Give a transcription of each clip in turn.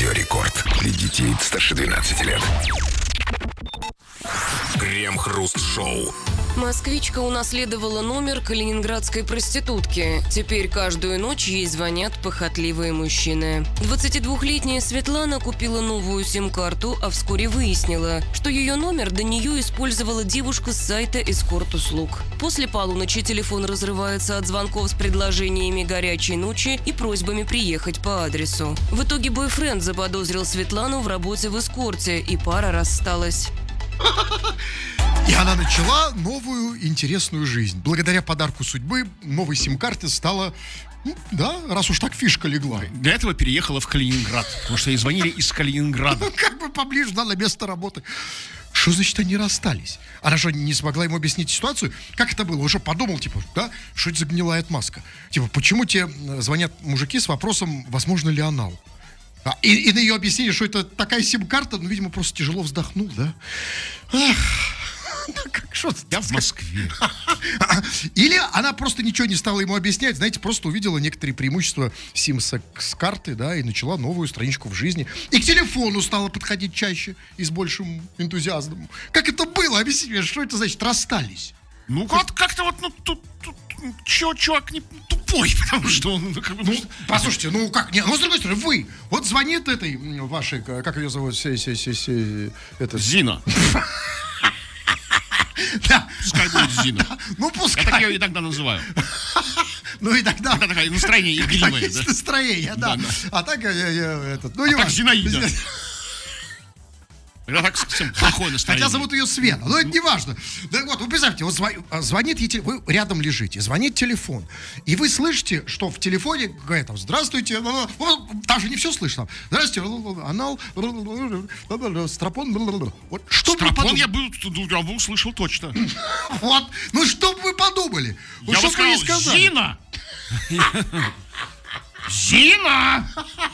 Радио Рекорд. Для детей старше 12 лет. Крем-хруст-шоу. Москвичка унаследовала номер калининградской проститутки. Теперь каждую ночь ей звонят похотливые мужчины. 22-летняя Светлана купила новую сим-карту, а вскоре выяснила, что ее номер до нее использовала девушка с сайта эскорт-услуг. После полуночи телефон разрывается от звонков с предложениями горячей ночи и просьбами приехать по адресу. В итоге бойфренд заподозрил Светлану в работе в эскорте, и пара рассталась. И она начала новую интересную жизнь. Благодаря подарку судьбы новой сим-карты стала, раз уж так фишка легла. Для этого переехала в Калининград, потому что ей звонили из Калининграда. Как бы поближе, на место работы. Что значит они расстались? Она же не смогла ему объяснить ситуацию. Как это было? Он уже подумал, что это за гнилая отмазка? Почему тебе звонят мужики с вопросом, возможно ли анал? И на ее объяснение, что это такая сим-карта, видимо, просто тяжело вздохнул, да? Я в Москве. Или она просто ничего не стала ему объяснять, знаете, просто увидела некоторые преимущества сим-карты, да, и начала новую страничку в жизни. И к телефону стала подходить чаще и с большим энтузиазмом. Как это было? Объясни мне, что это значит? Расстались. Как-то чувак не тупой, потому что он... Послушайте, с другой стороны, вы, звонит этой вашей, как ее зовут? Зина. Да. Пускай будет Зина. Пускай. Я так ее иногда называю. И тогда... Это такое настроение игривое, да? Настроение, да. А так, так Зинаида. Это так совсем плохое настроение. Хотя зовут ее Света, но это не важно. Да вы представьте, звонит ей, вы рядом лежите, звонит телефон, и вы слышите, что в телефоне говорят, здравствуйте, там же не все слышно. Здравствуйте, анал, стропон. Стропон я бы услышал точно. Что бы вы подумали? Я бы сказал, Зина! Зина!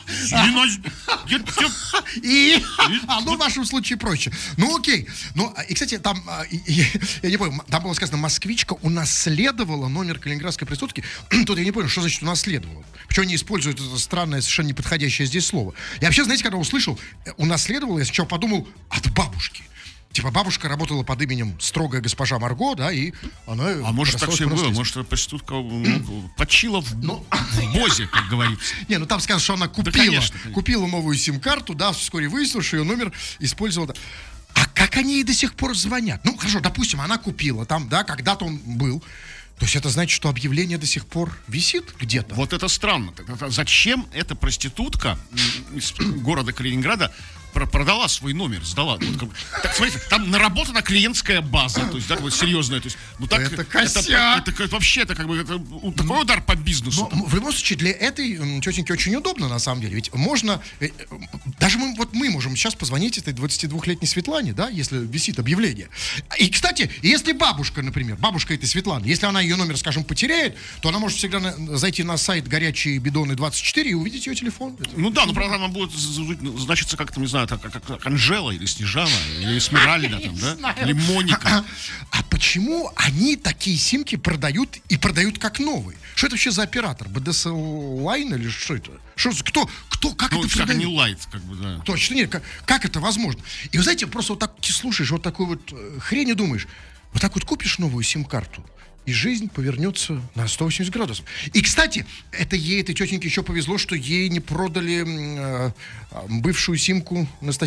В вашем случае проще. Окей. И, кстати, там, я не понял, там было сказано, москвичка унаследовала номер калининградской проститутки. Тут я не понял, что значит унаследовала. Почему они используют это странное, совершенно неподходящее здесь слово. Я вообще, знаете, когда услышал унаследовала, я сначала подумал от бабушки. Бабушка работала под именем строгая госпожа Марго, да, и она... А может, так все и было? Может, проститутка почила в бозе, как говорится. Там сказано, что она купила новую сим-карту, да, вскоре выяснилось, что ее номер использовала. А как они ей до сих пор звонят? Хорошо, допустим, она купила там, да, когда-то он был. То есть это значит, что объявление до сих пор висит где-то? Вот это странно. Зачем эта проститутка из города Калининграда продала свой номер, сдала? Так, смотрите, там наработана клиентская база, то есть, да, серьезная. То есть, это косяк. Это вообще, такой удар по бизнесу. В любом случае, для этой тетеньки очень удобно, на самом деле. Ведь можно, даже мы можем сейчас позвонить этой 22-летней Светлане, да, если висит объявление. И, кстати, если бабушка, например, бабушка этой Светланы, если она ее номер, скажем, потеряет, то она может всегда зайти на сайт «Горячие бидоны 24» и увидеть ее телефон. Но программа будет значиться как-то, не знаю, как Анжела или Снежана, или Эсмеральда, да? Или Моника. А почему они такие симки продают как новые? Что это вообще за оператор? BDSL Line или что это? Как это продает? Не лайт, да. Точно нет. Как это возможно? И вы знаете, просто так слушаешь такую хрень и думаешь, так купишь новую сим-карту, и жизнь повернется на 180 градусов. И, кстати, этой тетеньке еще повезло, что ей не продали бывшую симку Анастасии